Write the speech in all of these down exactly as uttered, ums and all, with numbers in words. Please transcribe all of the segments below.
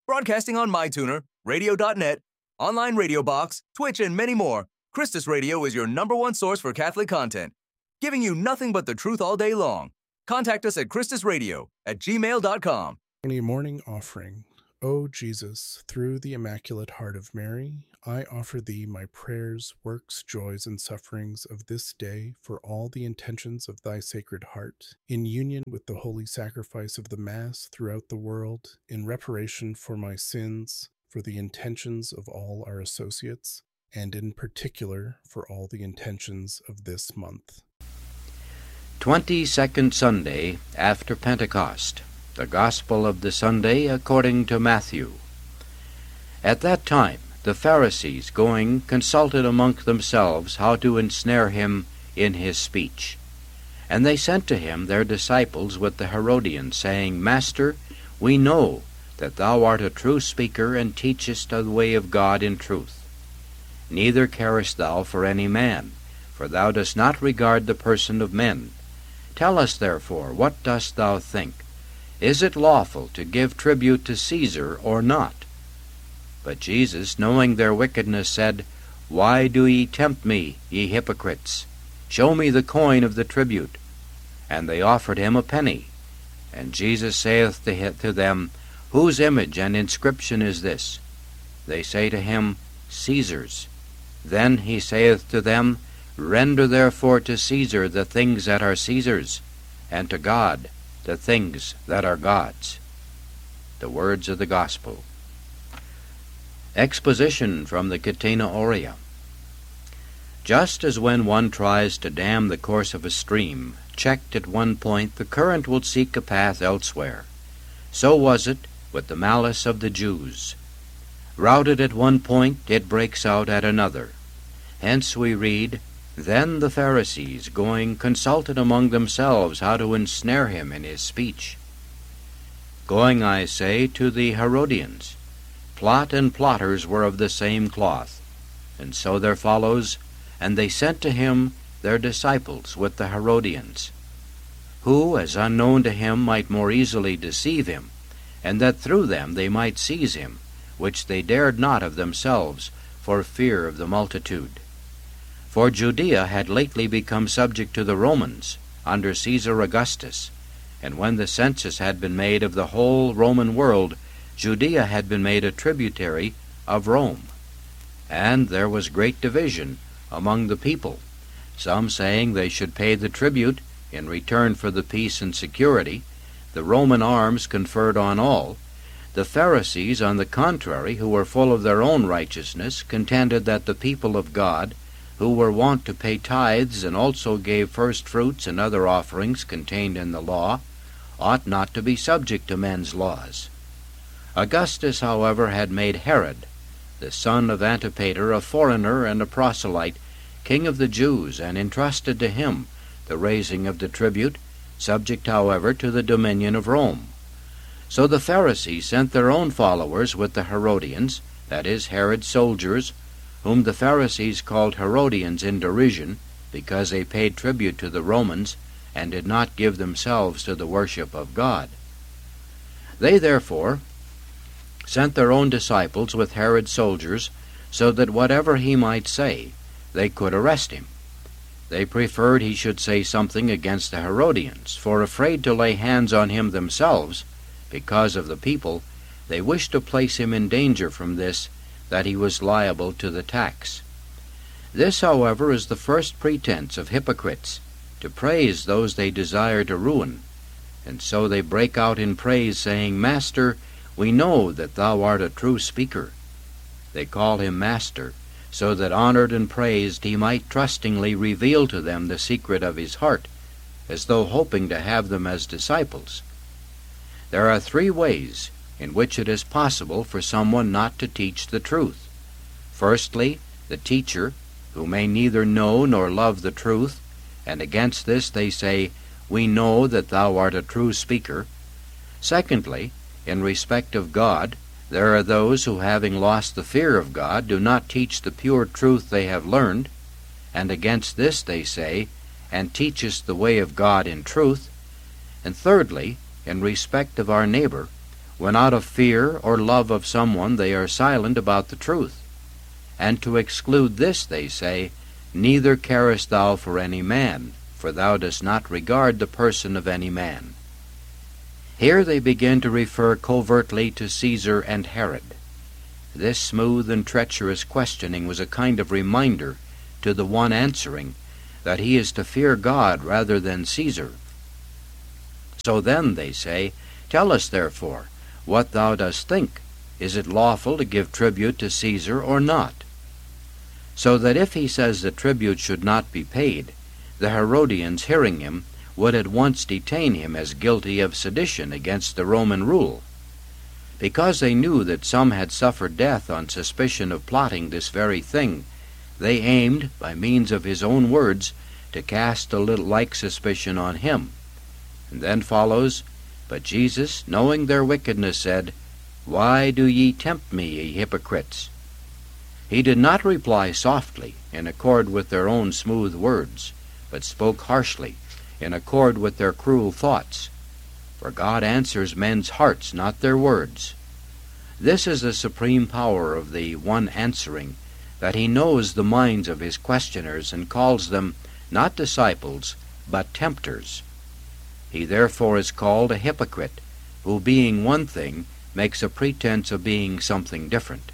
Broadcasting on MyTuner, radio dot net, online radio box, Twitch, and many more, Christus Radio is your number one source for Catholic content, giving you nothing but the truth all day long. Contact us at Christus Radio at gmail dot com. A morning offering. O Jesus, through the Immaculate Heart of Mary, I offer thee my prayers, works, joys, and sufferings of this day for all the intentions of thy Sacred Heart, in union with the holy sacrifice of the Mass throughout the world, in reparation for my sins, for the intentions of all our associates, and in particular for all the intentions of this month. Twenty-second Sunday after Pentecost. The Gospel of the Sunday according to Matthew. At that time the Pharisees, going, consulted among themselves how to ensnare him in his speech. And they sent to him their disciples with the Herodians, saying, Master, we know that thou art a true speaker, and teachest the way of God in truth. Neither carest thou for any man, for thou dost not regard the person of men. Tell us therefore, what dost thou think? Is it lawful to give tribute to Caesar or not? But Jesus, knowing their wickedness, said, Why do ye tempt me, ye hypocrites? Show me the coin of the tribute. And they offered him a penny. And Jesus saith to them, Whose image and inscription is this? They say to him, Caesar's. Then he saith to them, Render therefore to Caesar the things that are Caesar's, and to God the things that are God's. The words of the Gospel. Exposition from the Catena Aurea. Just as when one tries to dam the course of a stream, checked at one point, the current will seek a path elsewhere, so was it with the malice of the Jews. Routed at one point, it breaks out at another. Hence we read, Then the Pharisees, going, consulted among themselves how to ensnare him in his speech. Going, I say, to the Herodians. Plot and plotters were of the same cloth. And so there follows, And they sent to him their disciples with the Herodians, who, as unknown to him, might more easily deceive him, and that through them they might seize him, which they dared not of themselves, for fear of the multitude. For Judea had lately become subject to the Romans, under Caesar Augustus, and when the census had been made of the whole Roman world, Judea had been made a tributary of Rome. And there was great division among the people, some saying they should pay the tribute in return for the peace and security, the Roman arms conferred on all. The Pharisees, on the contrary, who were full of their own righteousness, contended that the people of God, who were wont to pay tithes and also gave first fruits and other offerings contained in the law, ought not to be subject to men's laws. Augustus, however, had made Herod, the son of Antipater, a foreigner and a proselyte, king of the Jews, and entrusted to him the raising of the tribute, subject, however, to the dominion of Rome. So the Pharisees sent their own followers with the Herodians, that is, Herod's soldiers, whom the Pharisees called Herodians in derision, because they paid tribute to the Romans, and did not give themselves to the worship of God. They therefore sent their own disciples with Herod's soldiers, so that whatever he might say, they could arrest him. They preferred he should say something against the Herodians, for afraid to lay hands on him themselves, because of the people, they wished to place him in danger from this, that he was liable to the tax. This, however, is the first pretense of hypocrites, to praise those they desire to ruin. And so they break out in praise, saying, Master, we know that thou art a true speaker. They call him Master, so that honored and praised he might trustingly reveal to them the secret of his heart, as though hoping to have them as disciples. There are three ways in which it is possible for someone not to teach the truth. Firstly, the teacher, who may neither know nor love the truth, and against this they say, We know that thou art a true speaker. Secondly, in respect of God, there are those who, having lost the fear of God, do not teach the pure truth they have learned, and against this they say, And teachest the way of God in truth. And thirdly, in respect of our neighbor, when out of fear or love of someone they are silent about the truth. And to exclude this, they say, Neither carest thou for any man, for thou dost not regard the person of any man. Here they begin to refer covertly to Caesar and Herod. This smooth and treacherous questioning was a kind of reminder to the one answering that he is to fear God rather than Caesar. So then, they say, Tell us therefore what thou dost think. Is it lawful to give tribute to Caesar or not? So that if he says the tribute should not be paid, the Herodians, hearing him, would at once detain him as guilty of sedition against the Roman rule. Because they knew that some had suffered death on suspicion of plotting this very thing, they aimed, by means of his own words, to cast a little like suspicion on him. And then follows, But Jesus, knowing their wickedness, said, Why do ye tempt me, ye hypocrites? He did not reply softly, in accord with their own smooth words, but spoke harshly, in accord with their cruel thoughts. For God answers men's hearts, not their words. This is the supreme power of the one answering, that he knows the minds of his questioners and calls them not disciples, but tempters. He therefore is called a hypocrite, who being one thing makes a pretense of being something different.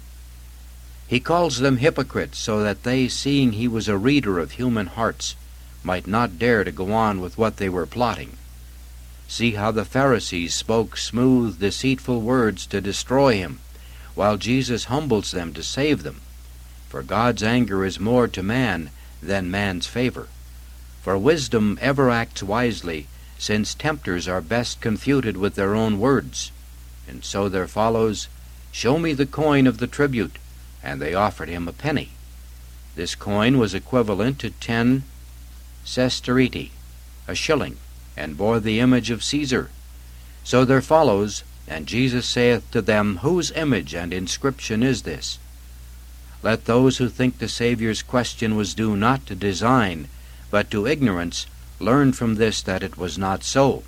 He calls them hypocrites so that they, seeing he was a reader of human hearts, might not dare to go on with what they were plotting. See how the Pharisees spoke smooth, deceitful words to destroy him, while Jesus humbles them to save them. For God's anger is more to man than man's favor. For wisdom ever acts wisely, since tempters are best confuted with their own words. And so there follows, Show me the coin of the tribute. And they offered him a penny. This coin was equivalent to ten sestertii, a shilling, and bore the image of Caesar. So there follows, And Jesus saith to them, Whose image and inscription is this? Let those who think the Saviour's question was due not to design, but to ignorance, learn from this that it was not so.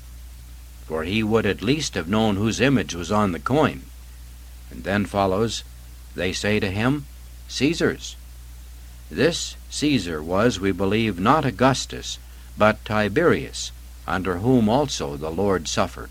For he would at least have known whose image was on the coin. And then follows, They say to him, Caesar's. This Caesar was, we believe, not Augustus, but Tiberius, under whom also the Lord suffered.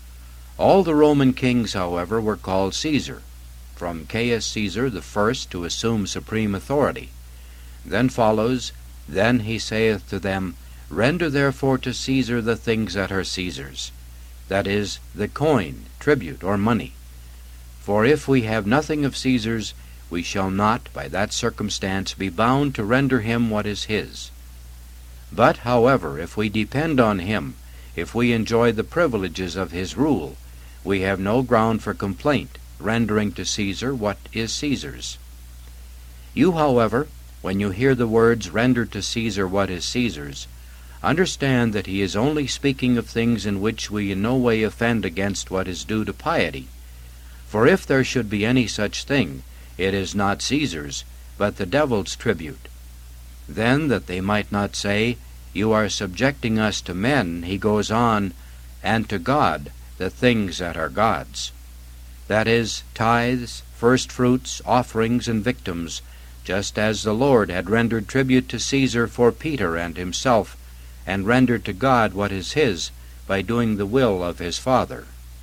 All the Roman kings, however, were called Caesar, from Caius Caesar the first to assume supreme authority. Then follows, Then he saith to them, Render therefore to Caesar the things that are Caesar's, that is, the coin, tribute, or money. For if we have nothing of Caesar's, we shall not, by that circumstance, be bound to render him what is his. But, however, if we depend on him, if we enjoy the privileges of his rule, we have no ground for complaint, rendering to Caesar what is Caesar's. You, however, when you hear the words, Render to Caesar what is Caesar's, understand that he is only speaking of things in which we in no way offend against what is due to piety. For if there should be any such thing, it is not Caesar's, but the devil's tribute. Then, that they might not say, You are subjecting us to men, he goes on, and to God, the things that are God's. That is, tithes, first fruits, offerings, and victims, just as the Lord had rendered tribute to Caesar for Peter and himself, and rendered to God what is his, by doing the will of his Father.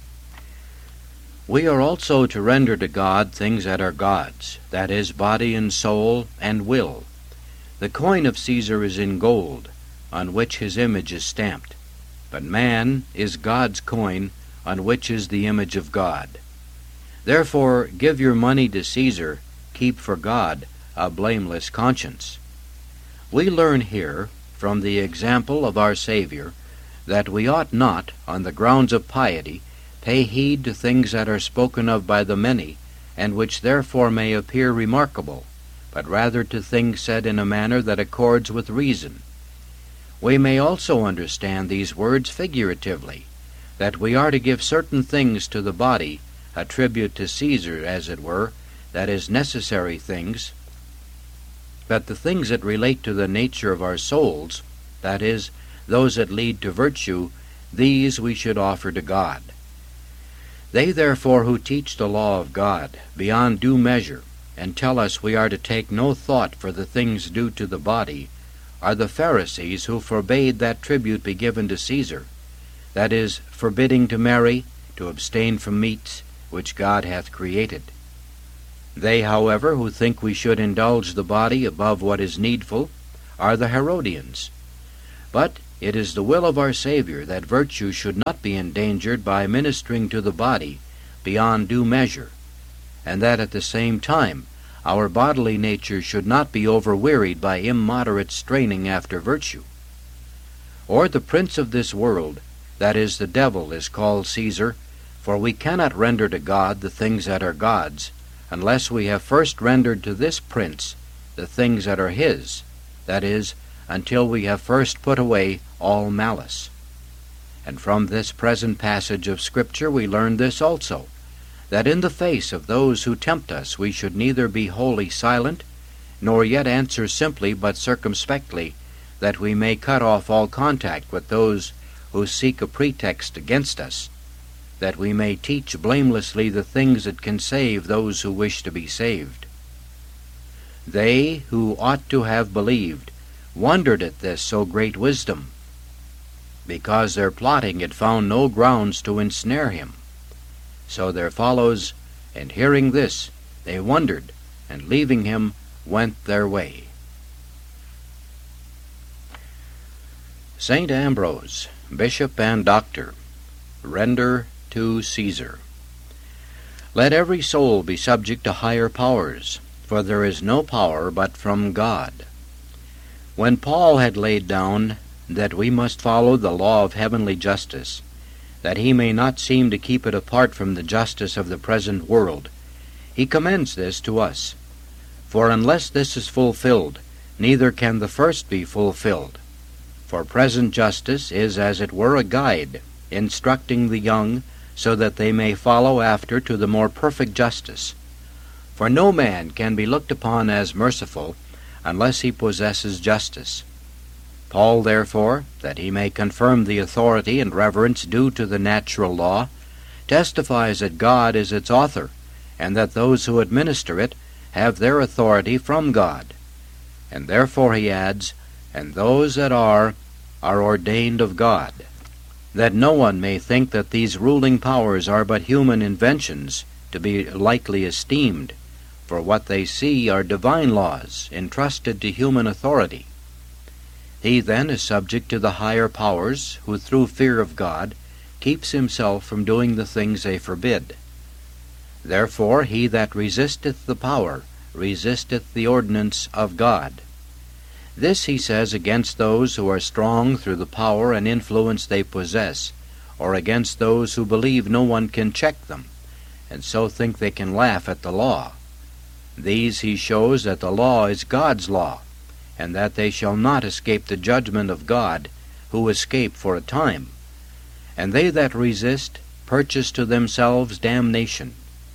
We are also to render to God things that are God's, that is, body and soul and will. The coin of Caesar is in gold, on which his image is stamped, but man is God's coin, on which is the image of God. Therefore give your money to Caesar, keep for God a blameless conscience. We learn here, from the example of our Savior, that we ought not, on the grounds of piety, pay heed to things that are spoken of by the many, and which therefore may appear remarkable, but rather to things said in a manner that accords with reason. We may also understand these words figuratively, that we are to give certain things to the body, a tribute to Caesar, as it were, that is, necessary things, but the things that relate to the nature of our souls, that is, those that lead to virtue, these we should offer to God. They therefore who teach the law of God beyond due measure, and tell us we are to take no thought for the things due to the body, are the Pharisees who forbade that tribute be given to Caesar, that is, forbidding to marry, to abstain from meats which God hath created. They, however, who think we should indulge the body above what is needful, are the Herodians. But it is the will of our Savior that virtue should not be endangered by ministering to the body beyond due measure, and that at the same time our bodily nature should not be overwearied by immoderate straining after virtue. Or the prince of this world, that is, the devil, is called Caesar, for we cannot render to God the things that are God's, unless we have first rendered to this prince the things that are his, that is, until we have first put away all malice. And from this present passage of Scripture we learn this also, that in the face of those who tempt us we should neither be wholly silent, nor yet answer simply but circumspectly, that we may cut off all contact with those who seek a pretext against us, that we may teach blamelessly the things that can save those who wish to be saved. They who ought to have believed wondered at this so great wisdom, because their plotting had found no grounds to ensnare him. So there follows, and hearing this, they wondered, and leaving him, went their way. Saint Ambrose, Bishop and Doctor, render to Caesar. Let every soul be subject to higher powers, for there is no power but from God. When Paul had laid down that we must follow the law of heavenly justice, that he may not seem to keep it apart from the justice of the present world, he commends this to us. For unless this is fulfilled, neither can the first be fulfilled. For present justice is as it were a guide, instructing the young, so that they may follow after to the more perfect justice. For no man can be looked upon as merciful unless he possesses justice. Paul, therefore, that he may confirm the authority and reverence due to the natural law, testifies that God is its author, and that those who administer it have their authority from God. And therefore he adds, and those that are, are ordained of God, that no one may think that these ruling powers are but human inventions, to be lightly esteemed, for what they see are divine laws, entrusted to human authority. He then is subject to the higher powers, who through fear of God keeps himself from doing the things they forbid. Therefore he that resisteth the power resisteth the ordinance of God. This he says against those who are strong through the power and influence they possess, or against those who believe no one can check them, and so think they can laugh at the law. These he shows that the law is God's law, and that they shall not escape the judgment of God, who escape for a time. And they that resist purchase to themselves damnation.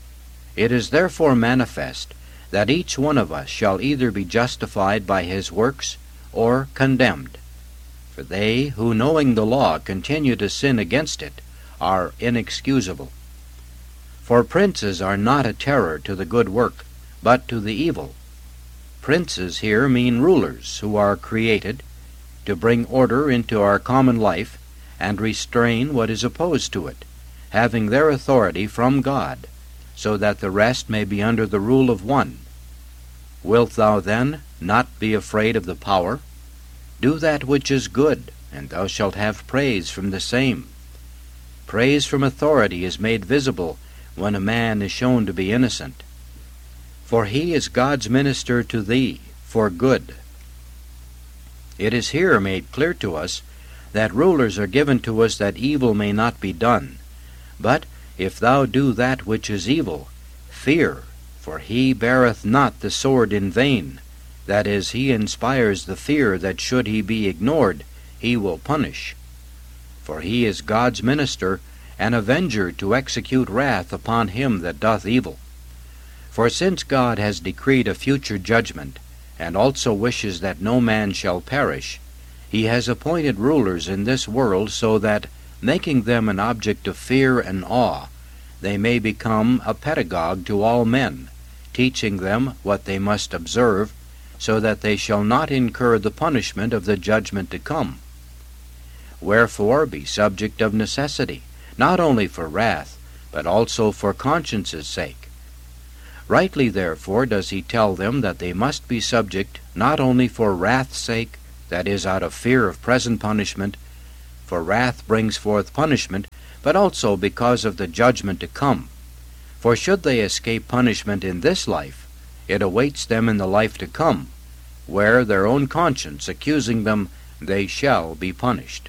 It is therefore manifest that each one of us shall either be justified by his works or condemned. For they who, knowing the law, continue to sin against it, are inexcusable. For princes are not a terror to the good work, but to the evil. Princes here mean rulers who are created to bring order into our common life and restrain what is opposed to it, having their authority from God, so that the rest may be under the rule of one. Wilt thou then not be afraid of the power? Do that which is good, and thou shalt have praise from the same. Praise from authority is made visible when a man is shown to be innocent. For he is God's minister to thee for good. It is here made clear to us that rulers are given to us that evil may not be done. But if thou do that which is evil, fear, for he beareth not the sword in vain. That is, he inspires the fear that should he be ignored, he will punish. For he is God's minister, an avenger to execute wrath upon him that doth evil. For since God has decreed a future judgment, and also wishes that no man shall perish, he has appointed rulers in this world so that, making them an object of fear and awe, they may become a pedagogue to all men, teaching them what they must observe, so that they shall not incur the punishment of the judgment to come. Wherefore be subject of necessity, not only for wrath, but also for conscience' sake. Rightly therefore does he tell them that they must be subject not only for wrath's sake, that is, out of fear of present punishment, for wrath brings forth punishment, but also because of the judgment to come. For should they escape punishment in this life, it awaits them in the life to come, where their own conscience accusing them, they shall be punished.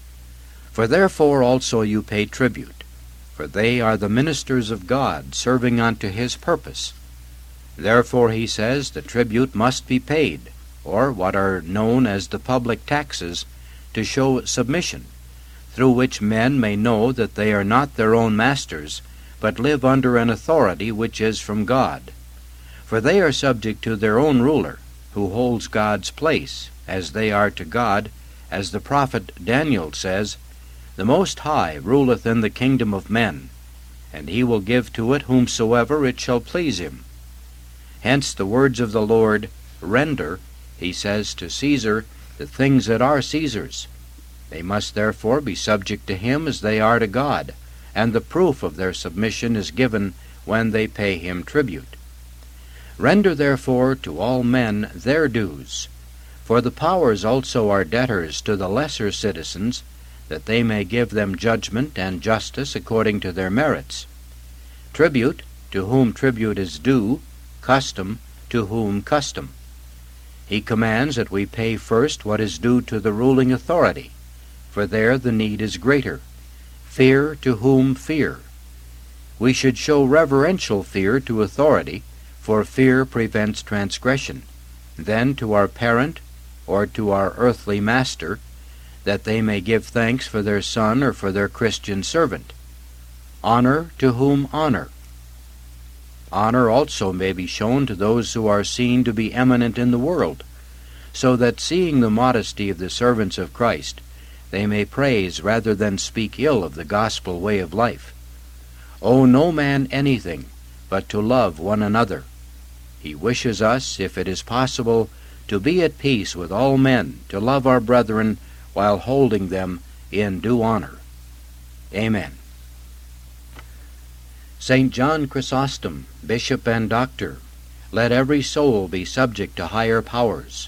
For therefore also you pay tribute, for they are the ministers of God, serving unto his purpose. Therefore, he says, the tribute must be paid, or what are known as the public taxes, to show submission, through which men may know that they are not their own masters, but live under an authority which is from God. For they are subject to their own ruler, who holds God's place, as they are to God, as the prophet Daniel says, "The Most High ruleth in the kingdom of men, and he will give to it whomsoever it shall please him." Hence the words of the Lord, "Render," he says, "to Caesar the things that are Caesar's." They must therefore be subject to him as they are to God, and the proof of their submission is given when they pay him tribute. Render therefore to all men their dues, for the powers also are debtors to the lesser citizens, that they may give them judgment and justice according to their merits. Tribute, to whom tribute is due; custom, to whom custom. He commands that we pay first what is due to the ruling authority, for there the need is greater. Fear, to whom fear. We should show reverential fear to authority, for fear prevents transgression, then to our parent, or to our earthly master, that they may give thanks for their son or for their Christian servant. Honor, to whom honor. Honor also may be shown to those who are seen to be eminent in the world, so that seeing the modesty of the servants of Christ, they may praise rather than speak ill of the gospel way of life. Owe no man anything, but to love one another. He wishes us, if it is possible, to be at peace with all men, to love our brethren, while holding them in due honor. Amen. Saint John Chrysostom, Bishop and Doctor, let every soul be subject to higher powers.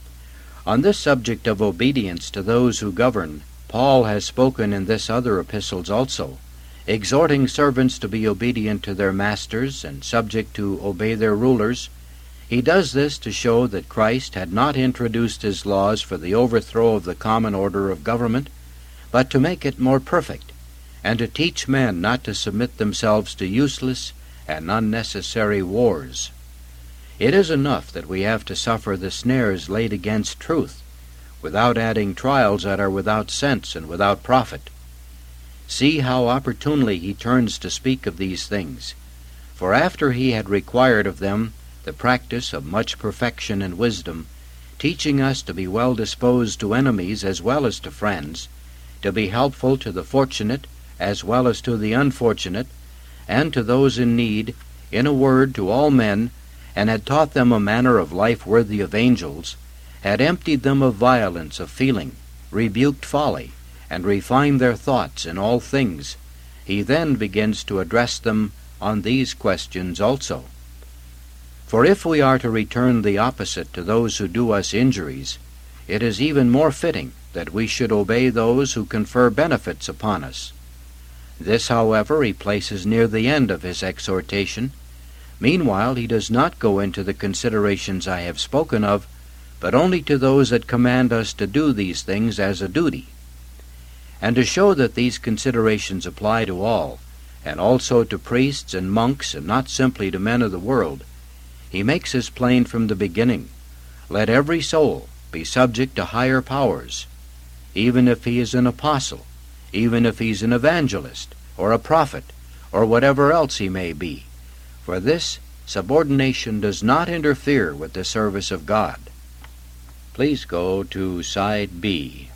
On this subject of obedience to those who govern, Paul has spoken in this other epistles also, exhorting servants to be obedient to their masters and subject to obey their rulers. He does this to show that Christ had not introduced his laws for the overthrow of the common order of government, but to make it more perfect, and to teach men not to submit themselves to useless and unnecessary wars. It is enough that we have to suffer the snares laid against truth, without adding trials that are without sense and without profit. See how opportunely he turns to speak of these things. For after he had required of them the practice of much perfection and wisdom, teaching us to be well disposed to enemies as well as to friends, to be helpful to the fortunate as well as to the unfortunate, and to those in need, in a word, to all men, and had taught them a manner of life worthy of angels, had emptied them of violence of feeling, rebuked folly, and refined their thoughts in all things, he then begins to address them on these questions also. For if we are to return the opposite to those who do us injuries, it is even more fitting that we should obey those who confer benefits upon us. This, however, he places near the end of his exhortation. Meanwhile, he does not go into the considerations I have spoken of, but only to those that command us to do these things as a duty. And to show that these considerations apply to all, and also to priests and monks, and not simply to men of the world, he makes this plain from the beginning. Let every soul be subject to higher powers, even if he is an apostle, even if he's an evangelist, or a prophet, or whatever else he may be. For this subordination does not interfere with the service of God. Please go to side B.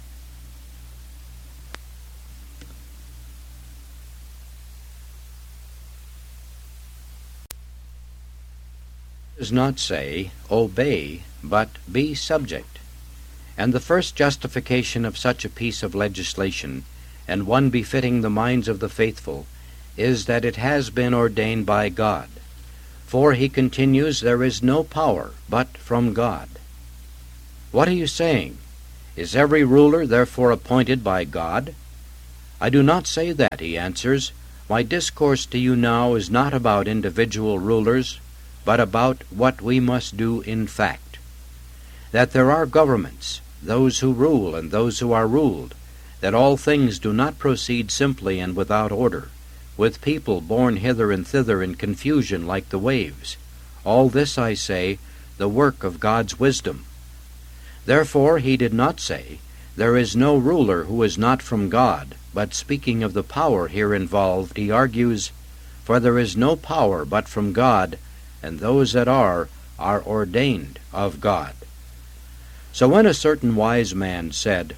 does not say, obey, but be subject. And the first justification of such a piece of legislation, and one befitting the minds of the faithful, is that it has been ordained by God. For, he continues, there is no power but from God. What are you saying? Is every ruler therefore appointed by God? I do not say that, he answers. My discourse to you now is not about individual rulers, but about what we must do in fact. That there are governments, those who rule and those who are ruled, that all things do not proceed simply and without order, with people borne hither and thither in confusion like the waves. All this, I say, the work of God's wisdom. Therefore he did not say, there is no ruler who is not from God, but speaking of the power here involved, he argues, for there is no power but from God, and those that are, are ordained of God. So when a certain wise man said,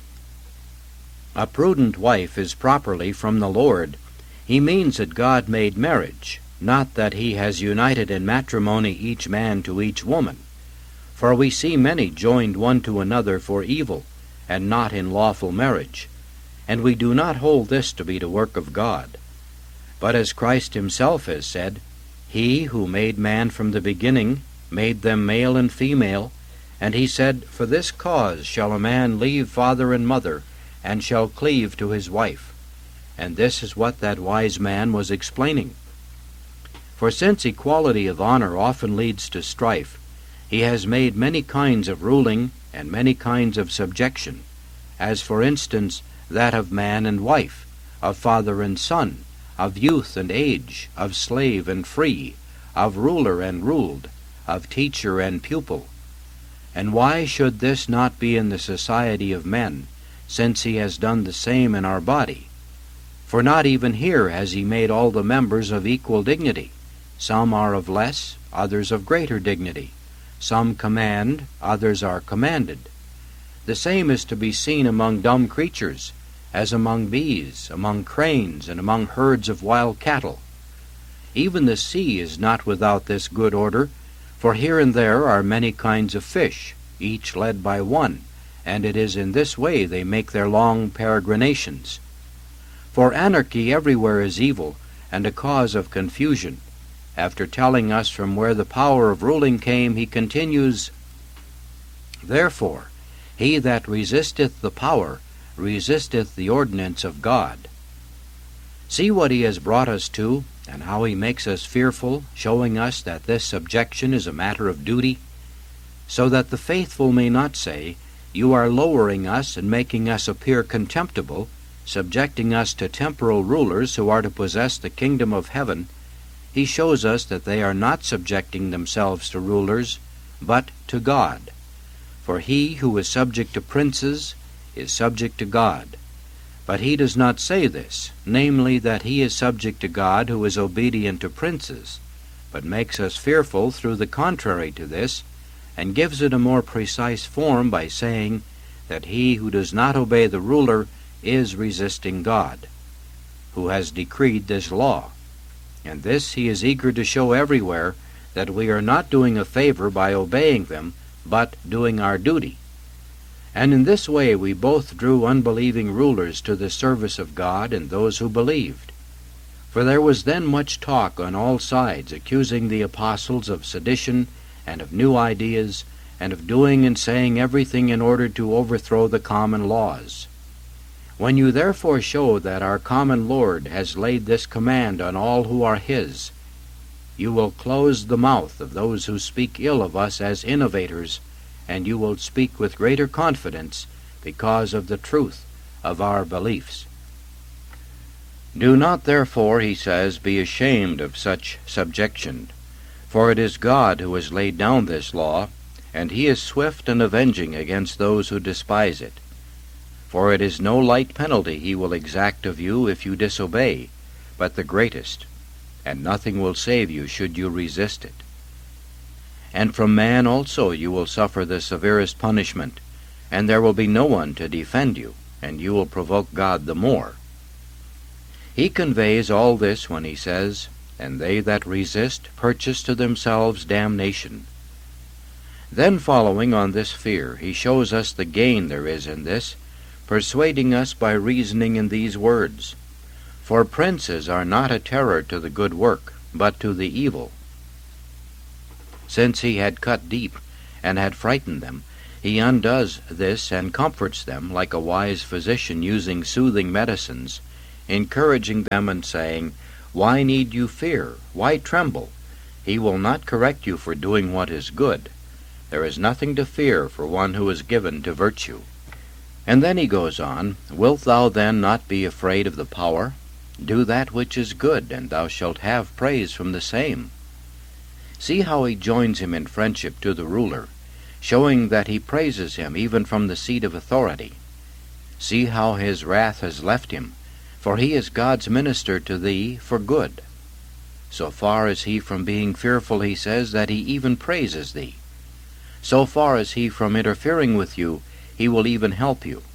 a prudent wife is properly from the Lord, he means that God made marriage, not that he has united in matrimony each man to each woman. For we see many joined one to another for evil, and not in lawful marriage. And we do not hold this to be the work of God. But as Christ himself has said, He who made man from the beginning made them male and female, and he said, for this cause shall a man leave father and mother, and shall cleave to his wife. And this is what that wise man was explaining. For since equality of honor often leads to strife, he has made many kinds of ruling and many kinds of subjection, as for instance that of man and wife, of father and son, of youth and age, of slave and free, of ruler and ruled, of teacher and pupil. And why should this not be in the society of men, since he has done the same in our body? For not even here has he made all the members of equal dignity. Some are of less, others of greater dignity. Some command, others are commanded. The same is to be seen among dumb creatures, as among bees, among cranes, and among herds of wild cattle. Even the sea is not without this good order, for here and there are many kinds of fish, each led by one, and it is in this way they make their long peregrinations. For anarchy everywhere is evil, and a cause of confusion. After telling us from where the power of ruling came, he continues, therefore, he that resisteth the power resisteth the ordinance of God. See what he has brought us to, and how he makes us fearful, showing us that this subjection is a matter of duty, so that the faithful may not say, you are lowering us and making us appear contemptible, subjecting us to temporal rulers who are to possess the kingdom of heaven. He shows us that they are not subjecting themselves to rulers, but to God. For he who is subject to princes is subject to God. But he does not say this, namely that he is subject to God who is obedient to princes, but makes us fearful through the contrary to this, and gives it a more precise form by saying that he who does not obey the ruler is resisting God, who has decreed this law. And this he is eager to show everywhere, that we are not doing a favor by obeying them, but doing our duty. And in this way we both drew unbelieving rulers to the service of God and those who believed. For there was then much talk on all sides, accusing the apostles of sedition, and of new ideas, and of doing and saying everything in order to overthrow the common laws. When you therefore show that our common Lord has laid this command on all who are his, you will close the mouth of those who speak ill of us as innovators, and you will speak with greater confidence because of the truth of our beliefs. Do not therefore, he says, be ashamed of such subjection, for it is God who has laid down this law, and he is swift and avenging against those who despise it. For it is no light penalty he will exact of you if you disobey, but the greatest, and nothing will save you should you resist it. And from man also you will suffer the severest punishment, and there will be no one to defend you, and you will provoke God the more. He conveys all this when he says, and they that resist purchase to themselves damnation, Then following on this fear, he shows us the gain there is in this, persuading us by reasoning in these words, For princes are not a terror to the good work, but to the evil. Since he had cut deep, and had frightened them, he undoes this and comforts them like a wise physician using soothing medicines, encouraging them and saying, Why need you fear? Why tremble? He will not correct you for doing what is good. There is nothing to fear for one who is given to virtue. And then he goes on, Wilt thou then not be afraid of the power? Do that which is good, and thou shalt have praise from the same. See how he joins him in friendship to the ruler, showing that he praises him even from the seat of authority. See how his wrath has left him, for he is God's minister to thee for good. So far is he from being fearful, he says, that he even praises thee. So far is he from interfering with you, he will even help you.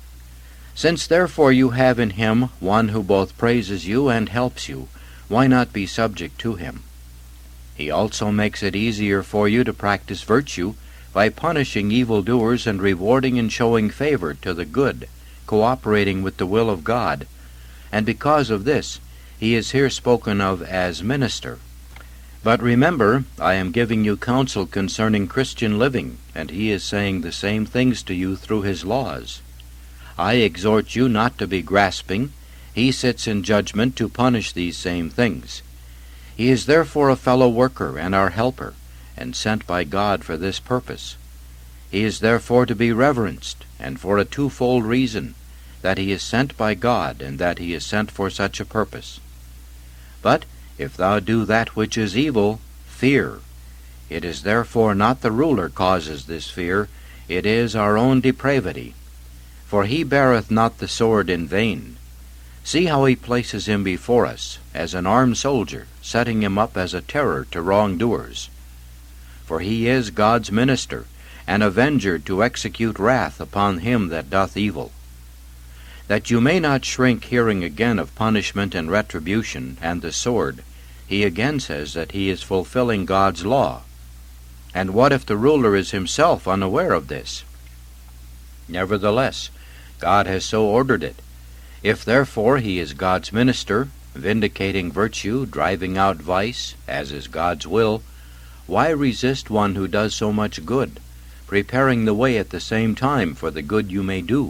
Since therefore you have in him one who both praises you and helps you, why not be subject to him? He also makes it easier for you to practice virtue by punishing evildoers and rewarding and showing favor to the good, cooperating with the will of God. And because of this, he is here spoken of as minister. But remember, I am giving you counsel concerning Christian living, and he is saying the same things to you through his laws. I exhort you not to be grasping. He sits in judgment to punish these same things. He is therefore a fellow worker and our helper, and sent by God for this purpose. He is therefore to be reverenced, and for a twofold reason, that he is sent by God, and that he is sent for such a purpose. But if thou do that which is evil, fear. It is therefore not the ruler causes this fear, it is our own depravity. For he beareth not the sword in vain. See how he places him before us, as an armed soldier, setting him up as a terror to wrongdoers. For he is God's minister, an avenger to execute wrath upon him that doth evil. That you may not shrink hearing again of punishment and retribution and the sword, he again says that he is fulfilling God's law. And what if the ruler is himself unaware of this? Nevertheless, God has so ordered it. If therefore he is God's minister, vindicating virtue, driving out vice, as is God's will, why resist one who does so much good, preparing the way at the same time for the good you may do?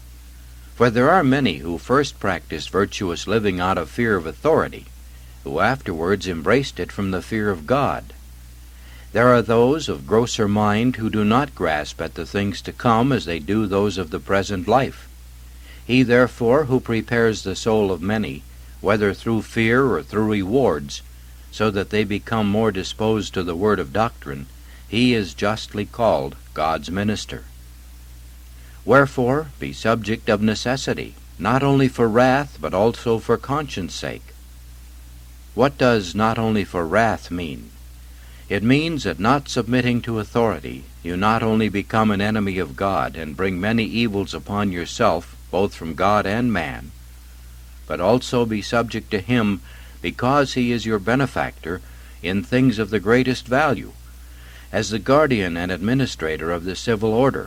For there are many who first practiced virtuous living out of fear of authority, who afterwards embraced it from the fear of God. There are those of grosser mind who do not grasp at the things to come as they do those of the present life. He therefore who prepares the soul of many, whether through fear or through rewards, so that they become more disposed to the word of doctrine, he is justly called God's minister. Wherefore be subject of necessity, not only for wrath, but also for conscience sake. What does not only for wrath mean? It means that not submitting to authority, you not only become an enemy of God and bring many evils upon yourself, both from God and man, but also be subject to him because he is your benefactor in things of the greatest value, as the guardian and administrator of the civil order.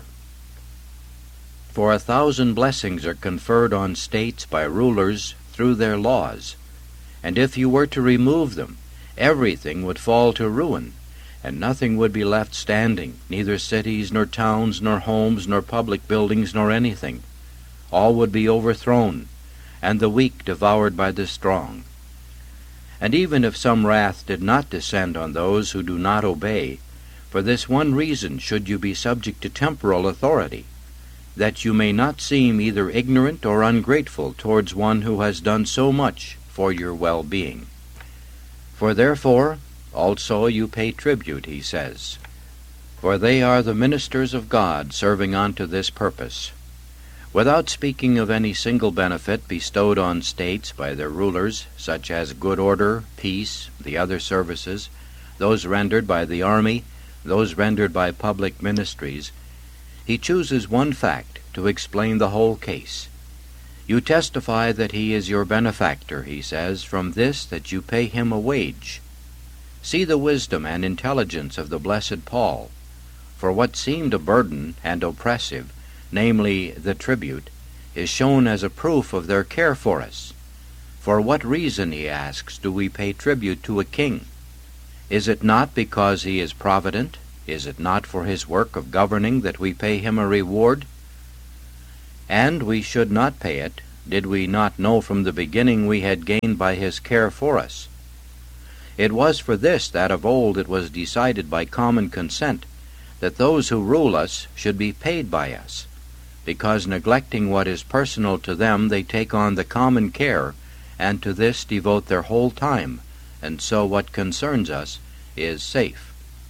For a thousand blessings are conferred on states by rulers through their laws, and if you were to remove them, everything would fall to ruin, and nothing would be left standing, neither cities, nor towns, nor homes, nor public buildings, nor anything. All would be overthrown, and the weak devoured by the strong. And even if some wrath did not descend on those who do not obey, for this one reason should you be subject to temporal authority, that you may not seem either ignorant or ungrateful towards one who has done so much for your well-being. For therefore also you pay tribute, he says, for they are the ministers of God serving unto this purpose, without speaking of any single benefit bestowed on states by their rulers, such as good order, peace, the other services, those rendered by the army, those rendered by public ministries. He chooses one fact to explain the whole case. You testify that he is your benefactor, he says, from this that you pay him a wage. See the wisdom and intelligence of the blessed Paul, For what seemed a burden and oppressive, namely the tribute, is shown as a proof of their care for us. For what reason, he asks, do we pay tribute to a king? Is it not because he is provident? Is it not for his work of governing that we pay him a reward? And we should not pay it, did we not know from the beginning we had gained by his care for us. It was for this that of old it was decided by common consent that those who rule us should be paid by us, because neglecting what is personal to them they take on the common care, and to this devote their whole time, and so what concerns us is safe.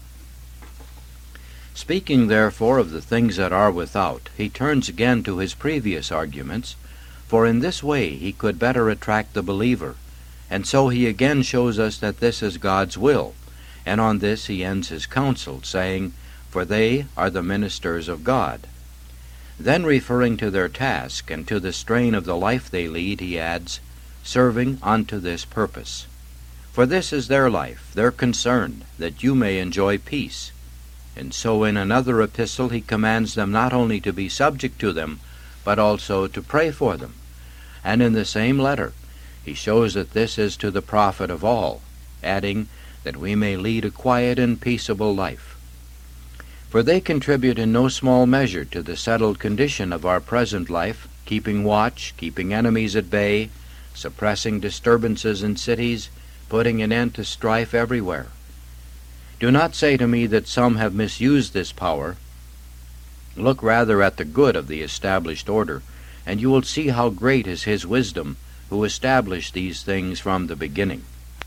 Speaking therefore of the things that are without, he turns again to his previous arguments, for in this way he could better attract the believer, and so he again shows us that this is God's will, and on this he ends his counsel, saying, "For they are the ministers of God." Then referring to their task and to the strain of the life they lead, he adds, "Serving unto this purpose." For this is their life, their concern, that you may enjoy peace. And so in another epistle he commands them not only to be subject to them, but also to pray for them. And in the same letter he shows that this is to the profit of all, adding that we may lead a quiet and peaceable life. For they contribute in no small measure to the settled condition of our present life, keeping watch, keeping enemies at bay, suppressing disturbances in cities, putting an end to strife everywhere. Do not say to me that some have misused this power. Look rather at the good of the established order, and you will see how great is his wisdom, who established these things from the beginning.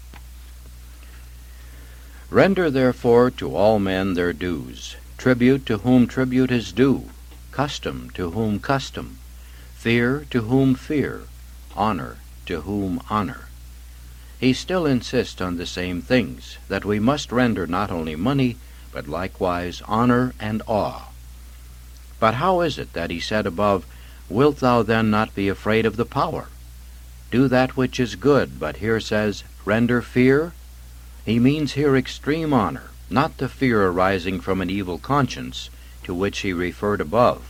Render therefore to all men their dues, tribute to whom tribute is due, custom to whom custom, fear to whom fear, honor to whom honor. He still insists on the same things, that we must render not only money, but likewise honor and awe. But how is it that he said above, "Wilt thou then not be afraid of the power? Do that which is good," but here says, "Render fear"? He means here extreme honor, not the fear arising from an evil conscience, to which he referred above.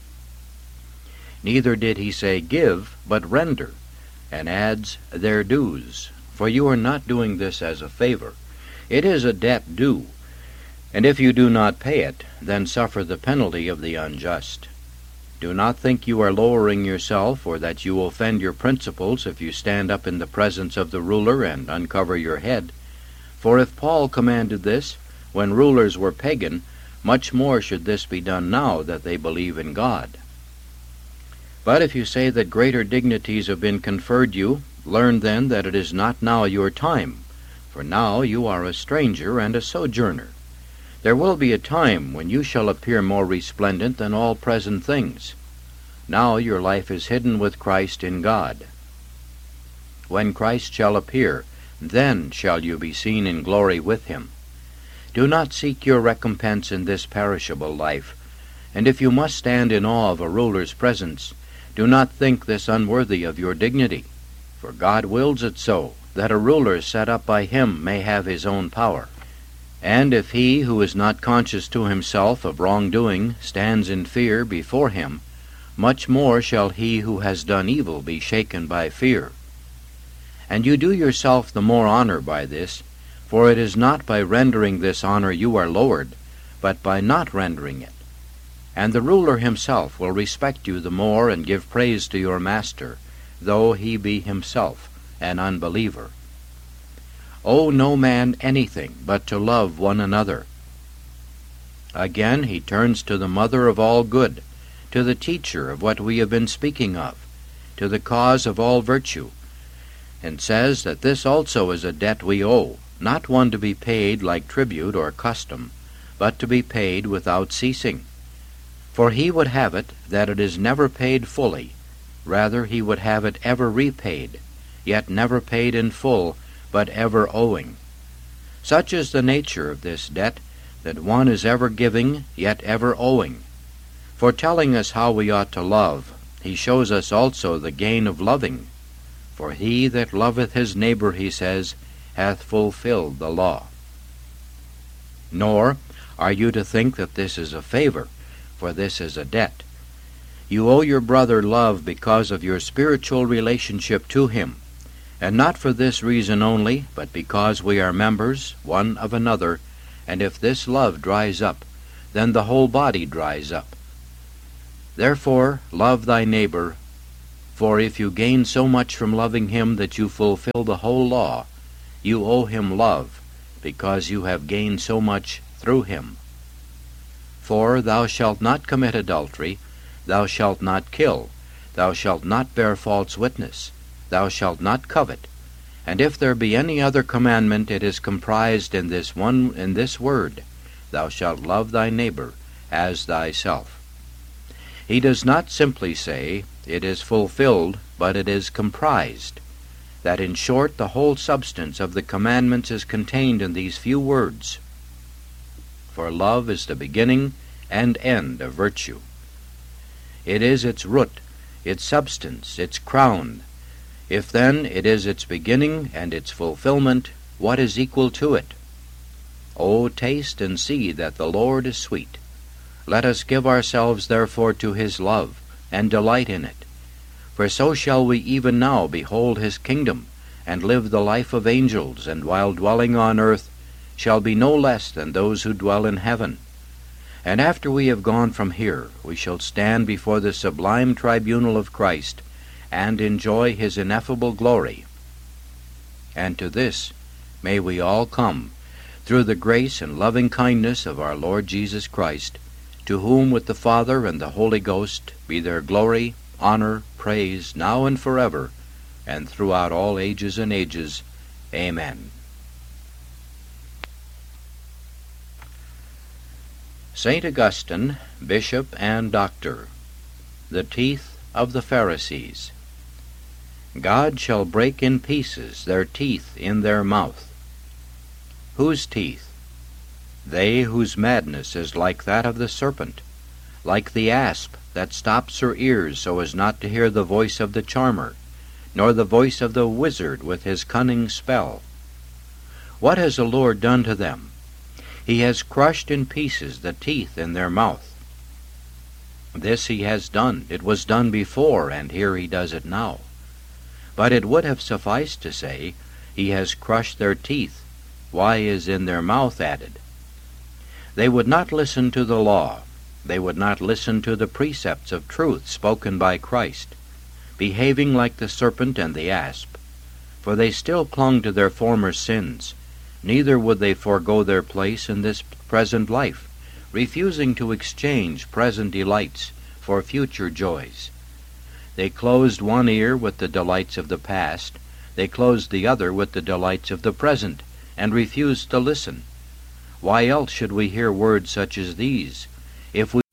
Neither did he say give, but render, and adds, "their dues." For you are not doing this as a favor. It is a debt due, and if you do not pay it, then suffer the penalty of the unjust. Do not think you are lowering yourself, or that you offend your principles if you stand up in the presence of the ruler and uncover your head. For if Paul commanded this when rulers were pagan, much more should this be done now that they believe in God. But if you say that greater dignities have been conferred you, learn then that it is not now your time, for now you are a stranger and a sojourner. There will be a time when you shall appear more resplendent than all present things. Now your life is hidden with Christ in God. When Christ shall appear, then shall you be seen in glory with him. Do not seek your recompense in this perishable life, and if you must stand in awe of a ruler's presence, do not think this unworthy of your dignity. For God wills it so, that a ruler set up by him may have his own power. And if he who is not conscious to himself of wrongdoing stands in fear before him, much more shall he who has done evil be shaken by fear. And you do yourself the more honor by this, for it is not by rendering this honor you are lowered, but by not rendering it. And the ruler himself will respect you the more and give praise to your master, though he be himself an unbeliever. Owe no man anything but to love one another. Again he turns to the mother of all good, to the teacher of what we have been speaking of, to the cause of all virtue, and says that this also is a debt we owe, not one to be paid like tribute or custom, but to be paid without ceasing. For he would have it that it is never paid fully, rather he would have it ever repaid, yet never paid in full, but ever owing. Such is the nature of this debt, that one is ever giving, yet ever owing. For telling us how we ought to love, he shows us also the gain of loving. For he that loveth his neighbor, he says, hath fulfilled the law. Nor are you to think that this is a favor, for this is a debt. You owe your brother love because of your spiritual relationship to him, and not for this reason only, but because we are members one of another, and if this love dries up, then the whole body dries up. Therefore love thy neighbor, for if you gain so much from loving him that you fulfill the whole law, you owe him love, because you have gained so much through him. For thou shalt not commit adultery, thou shalt not kill, thou shalt not bear false witness, thou shalt not covet. And if there be any other commandment, it is comprised in this one in this word, thou shalt love thy neighbor as thyself. He does not simply say it is fulfilled, but it is comprised, that in short the whole substance of the commandments is contained in these few words. For love is the beginning and end of virtue. It is its root, its substance, its crown. If then it is its beginning and its fulfillment, what is equal to it? O taste and see that the Lord is sweet. Let us give ourselves therefore to his love, and delight in it. For so shall we even now behold his kingdom, and live the life of angels, and while dwelling on earth, shall be no less than those who dwell in heaven. And after we have gone from here, we shall stand before the sublime tribunal of Christ, and enjoy his ineffable glory. And to this may we all come, through the grace and loving kindness of our Lord Jesus Christ, to whom with the Father and the Holy Ghost be there glory, honor, praise, now and forever, and throughout all ages and ages. Amen. Saint Augustine, Bishop and Doctor. The teeth of the Pharisees. God shall break in pieces their teeth in their mouth. Whose teeth? They whose madness is like that of the serpent, like the asp that stops her ears so as not to hear the voice of the charmer, nor the voice of the wizard with his cunning spell. What has the Lord done to them? He has crushed in pieces the teeth in their mouth. This he has done. It was done before, and here he does it now. But it would have sufficed to say, he has crushed their teeth. Why is in their mouth added? They would not listen to the law. They would not listen to the precepts of truth spoken by Christ, behaving like the serpent and the asp. For they still clung to their former sins. Neither would they forego their place in this present life, refusing to exchange present delights for future joys. They closed one ear with the delights of the past, they closed the other with the delights of the present, and refused to listen. Why else should we hear words such as these? If we